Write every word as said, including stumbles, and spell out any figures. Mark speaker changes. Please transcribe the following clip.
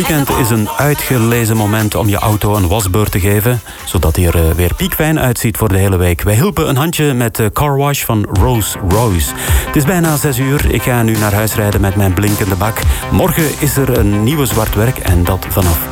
Speaker 1: weekend is een uitgelezen moment om je auto een wasbeurt te geven, zodat hij er uh, weer piekfijn uitziet voor de hele week. Wij hielpen een handje met de Car Wash van Rose Royce. Het is bijna zes uur. Ik ga nu naar huis rijden met mijn blinkende bak. Morgen is er een nieuwe zwart werk en dat vanaf